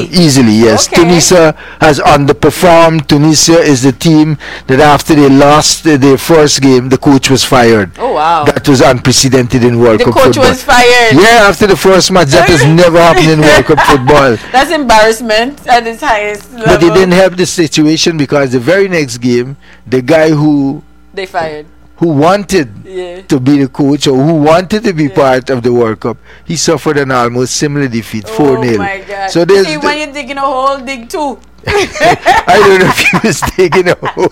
Easily, yes. Okay. Tunisia has underperformed. Tunisia is the team that after they lost their first game, the coach was fired. Oh, wow. That was unprecedented in World The Cup coach football. was fired. Yeah, after the first match, that has never happened in World Cup football. That's embarrassment at its highest level. But it didn't help the situation because the very next game, the guy who They fired. wanted Yeah. to be the coach or who wanted to be part of the World Cup, he suffered an almost similar defeat, 4-0. Oh my God. So there's See, when you're digging a hole, dig two. I don't know if he was taking a hold.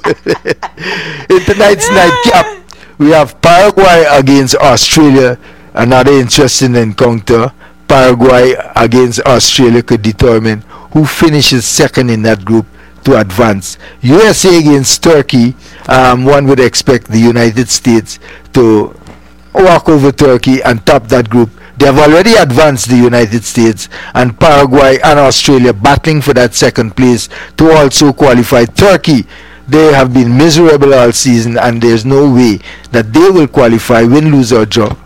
In tonight's nightcap, we have Paraguay against Australia. Another interesting encounter. Paraguay against Australia could determine who finishes second in that group to advance. USA against Turkey. One would expect the United States to walk over Turkey and top that group. They have already advanced, the United States, and Paraguay and Australia battling for that second place to also qualify. Turkey, they have been miserable all season, and there's no way that they will qualify. Win, lose or draw.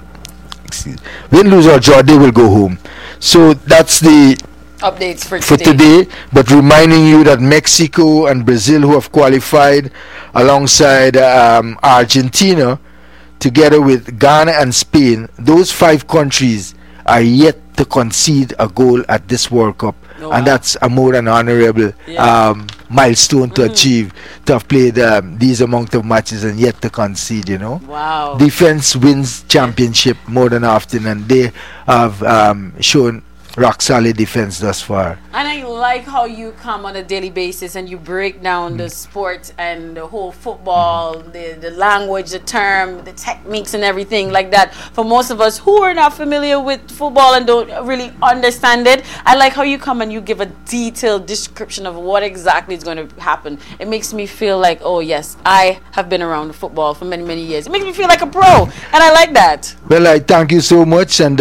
Win, lose or draw, they will go home. So that's the Updates for today. But reminding you that Mexico and Brazil, who have qualified alongside Argentina, together with Ghana and Spain, those 5 countries are yet to concede a goal at this World Cup. Oh, and wow. that's a more than honorable milestone to achieve, to have played these amount of matches and yet to concede, you know. Wow. Defense wins championship more than often, and they have shown rock solid defense thus far. And I like how you come on a daily basis and you break down the sport and the whole football, the language, the term, the techniques and everything like that. For most of us who are not familiar with football and don't really understand it, I like how you come and you give a detailed description of what exactly is going to happen. It makes me feel like, oh yes, I have been around football for many, many years. It makes me feel like a pro, and I like that. Well, I thank you so much, and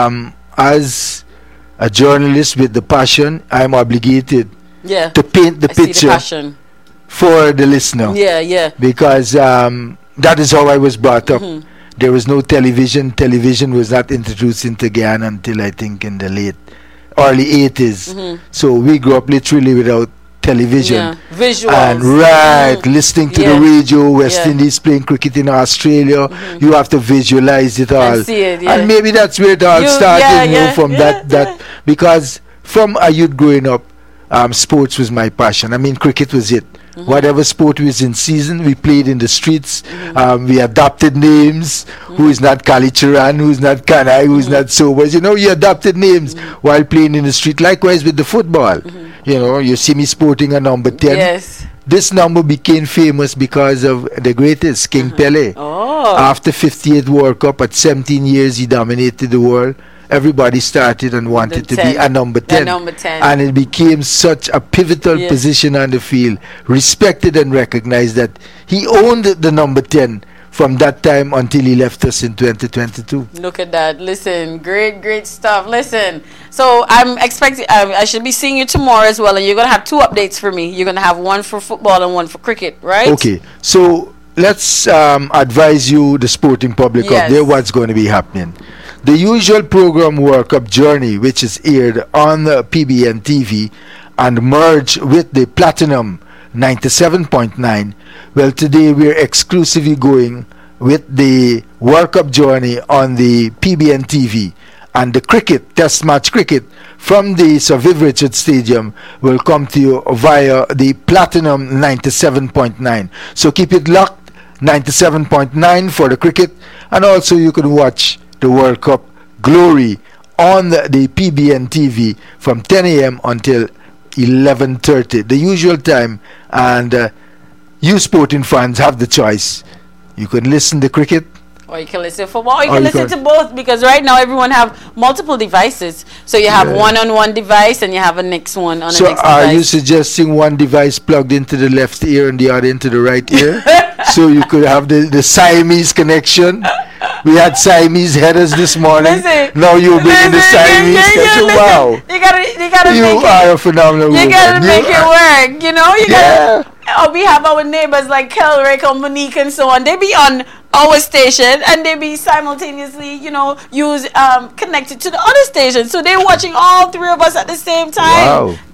as a journalist with the passion, I'm obligated to paint the I see the picture passion. for the listener. Yeah. Because that is how I was brought up. There was no television. Television was not introduced into Guyana until I think in the early 80s. So we grew up literally without television. Yeah. Visuals. And listening to the radio, West Yeah. Indies playing cricket in Australia, you have to visualize it all. And see it, yeah. And maybe that's where it all started, from that because from a youth growing up, sports was my passion. I mean, cricket was it. Whatever sport was in season, we played in the streets. We adopted names. Who is not Kali Charan, who is not Kanai, who is not Sobers. You know, you adopted names while playing in the street. Likewise with the football. You know, you see me sporting a number 10. Yes. This number became famous because of the greatest, King Pele. Oh. After 58 World Cup, at 17 years, he dominated the world. Everybody started and wanted to be a number 10. A number 10. And it became such a pivotal position on the field, respected and recognized, that he owned the number 10 from that time until he left us in 2022. Look at that. Listen, great stuff. Listen, so I'm expecting, I should be seeing you tomorrow as well, and you're going to have 2 updates for me. You're going to have one for football and one for cricket, right? Okay, so let's advise you, the sporting public out there, what's going to be happening. The usual program World Cup Journey, which is aired on PBN TV and merged with the Platinum 97.9. Well, today we're exclusively going with the World Cup Journey on the PBN TV, and the cricket, test match cricket from the Sir Viv Richards Stadium will come to you via the Platinum 97.9. So keep it locked, 97.9 for the cricket, and also you can watch the World Cup Glory on the PBN TV from 10 a.m. until 11:30, the usual time. And you sporting fans have the choice. You can listen to cricket, or you can listen to football, or you can listen to both, because right now everyone have multiple devices. So you have one on one device and you have a next one on the next device. So are you suggesting one device plugged into the left ear and the other into the right ear? So you could have the Siamese connection? We had Siamese headers this morning. Now you're bringing the Siamese connection. Wow. You gotta you make it. are a phenomenal woman. You gotta make it work. You know, you gotta. Oh, we have our neighbors like Kelrick or Monique and so on. They be on our station and they be simultaneously, connected to the other station. So they're watching all 3 of us at the same time. Wow.